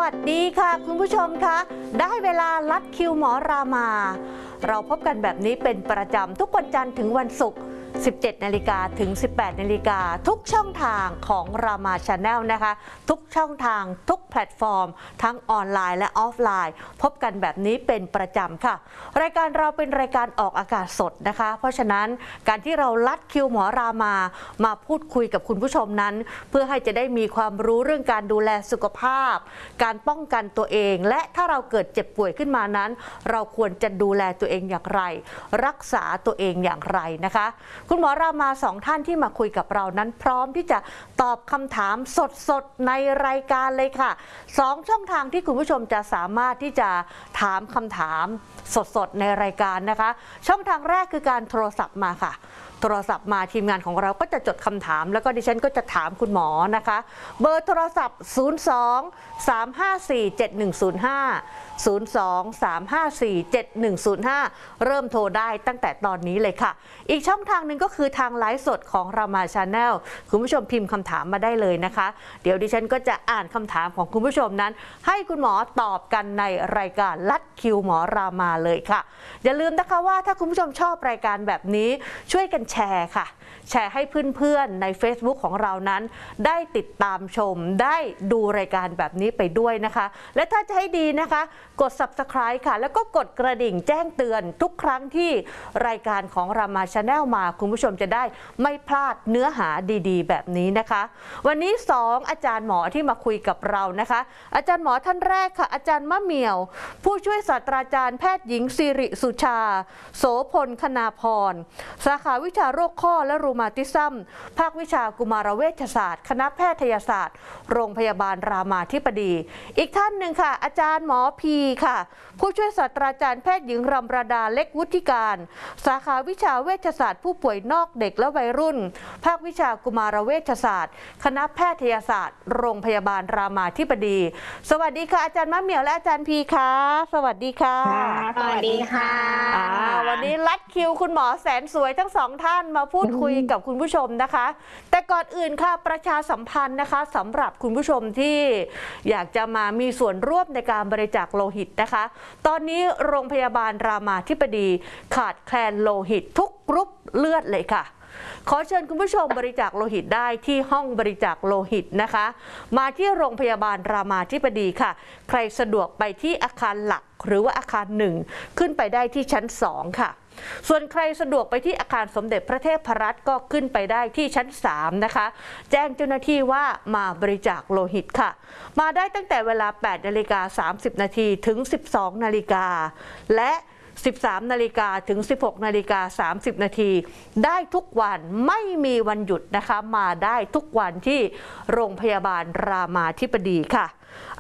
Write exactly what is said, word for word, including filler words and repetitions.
วัสดีค่ะคุณผู้ชมคะได้เวลาลัดคิวหมอรามาเราพบกันแบบนี้เป็นประจำทุกวันจันทร์ถึงวันศุกร์สิบเจ็ดนาฬิกาถึงสิบแปดนาฬิกาทุกช่องทางของรามา Channel นะคะทุกช่องทางทุกแพลตฟอร์มทั้งออนไลน์และออฟไลน์พบกันแบบนี้เป็นประจำค่ะรายการเราเป็นรายการออกอากาศสดนะคะเพราะฉะนั้นการที่เราลัดคิวหมอรามามาพูดคุยกับคุณผู้ชมนั้นเพื่อให้จะได้มีความรู้เรื่องการดูแลสุขภาพการป้องกันตัวเองและถ้าเราเกิดเจ็บป่วยขึ้นมานั้นเราควรจะดูแลตัวเองอย่างไรรักษาตัวเองอย่างไรนะคะคุณหมอรามาสองท่านที่มาคุยกับเรานั้นพร้อมที่จะตอบคำถามสดๆในรายการเลยค่ะสองช่องทางที่คุณผู้ชมจะสามารถที่จะถามคำถามสดๆในรายการนะคะช่องทางแรกคือการโทรศัพท์มาค่ะโทรศัพท์มาทีมงานของเราก็จะจดคำถามแล้วก็ดิฉันก็จะถามคุณหมอนะคะเบอร์โทรศัพท์ ศูนย์ สอง สาม ห้า สี่ เจ็ด หนึ่ง ศูนย์ ห้า ศูนย์ สอง สาม ห้า สี่ เจ็ด หนึ่ง ศูนย์ ห้า เริ่มโทรได้ตั้งแต่ตอนนี้เลยค่ะอีกช่องทางหนึ่งก็คือทางไลฟ์สดของรามา Channel คุณผู้ชมพิมพ์คำถามมาได้เลยนะคะเดี๋ยวดิฉันก็จะอ่านคำถามของคุณผู้ชมนั้นให้คุณหมอตอบกันในรายการลัดคิวหมอรามาเลยค่ะอย่าลืมนะคะว่าถ้าคุณผู้ชมชอบรายการแบบนี้ช่วยกันแชร์ค่ะแชร์ให้เพื่อนๆใน Facebook ของเรานั้นได้ติดตามชมได้ดูรายการแบบนี้ไปด้วยนะคะและถ้าจะให้ดีนะคะกด ซับสไครบ์ ค่ะแล้วก็กดกระดิ่งแจ้งเตือนทุกครั้งที่รายการของรามา Channel มาคุณผู้ชมจะได้ไม่พลาดเนื้อหาดีๆแบบนี้นะคะวันนี้สองอาจารย์หมอที่มาคุยกับเรานะคะอาจารย์หมอท่านแรกค่ะอาจารย์มะเหมี่ยวผู้ช่วยศาสตราจารย์แพทย์หญิงสิริสุชาโสพลคณาพรสาขาวิชาโรคข้อและรูมาติซึมภาควิชากุมารเวชศาสตร์คณะแพทยศาสตร์โรงพยาบาลรามาธิบดีอีกท่านหนึ่งค่ะอาจารย์หมอพีค่ะผู้ช่วยศาสตราจารย์แพทย์หญิงรำราดาเล็กวุฒิการสาขาวิชาเวชศาสตร์ผู้ป่วยนอกเด็กและวัยรุ่นภาควิชากุมารเวชศาสตร์คณะแพทยศาสตร์โรงพยาบาลรามาธิบดีสวัสดีค่ะอาจารย์มะเหมี่ยวและอาจารย์พีค่ะสวัสดีค่ะสวัสดีค่ะวันนี้ลัดคิวคุณหมอแสนสวยทั้งสองท่านมาพูดคุยกับคุณผู้ชมนะคะแต่ก่อนอื่นค่ะประชาสัมพันธ์นะคะสำหรับคุณผู้ชมที่อยากจะมามีส่วนร่วมในการบริจาคโลหิตนะคะตอนนี้โรงพยาบาลรามาธิบดีขาดแคลนโลหิตทุกกรุ๊ปเลือดเลยค่ะขอเชิญคุณผู้ชมบริจาคโลหิตได้ที่ห้องบริจาคโลหิตนะคะมาที่โรงพยาบาลรามาธิบดีค่ะใครสะดวกไปที่อาคารหลักหรือว่าอาคารหนึ่งขึ้นไปได้ที่ชั้นสองค่ะส่วนใครสะดวกไปที่อาคารสมเด็จพระเทพรัตน์ก็ขึ้นไปได้ที่ชั้นสามนะคะแจ้งเจ้าหน้าที่ว่ามาบริจาคโลหิตค่ะมาได้ตั้งแต่เวลา แปดนาฬิกาสามสิบนาทีถึง สิบสองนาฬิกาและสิบสามนาฬิกาถึง สิบหกนาฬิกาสามสิบนาทีได้ทุกวันไม่มีวันหยุดนะคะมาได้ทุกวันที่โรงพยาบาลรามาธิบดีค่ะ